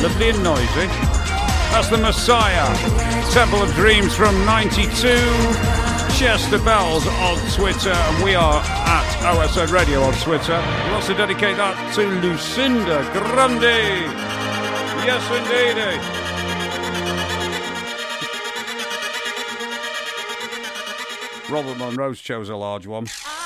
Lovely and noisy. That's the Messiah. Temple of Dreams from 92. Chester Bells on Twitter. And we are at OSN Radio on Twitter. We'll also dedicate that to Lucinda Grundy. Yes, indeed. Robert Monroe's chose a large one.